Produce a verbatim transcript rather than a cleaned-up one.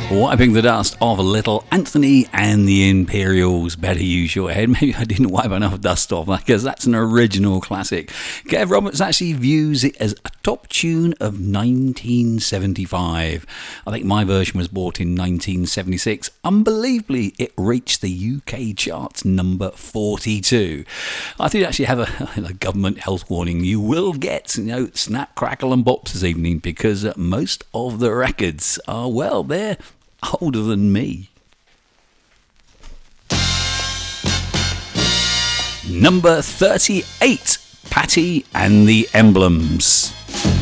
Wiping the dust off Little Anthony and the Imperials. Better use your head. Maybe I didn't wipe enough dust off that, because that's an original classic. Kev Roberts actually views it as a top tune of nineteen seventy-five. I think my version was bought in nineteen seventy-six. Unbelievably, it reached the U K charts number forty-two. I did actually have a, a government health warning. You will get, you know, snap, crackle and bops this evening, because most of the records are, well, they're older than me. Number thirty-eight, Patty and the Emblems.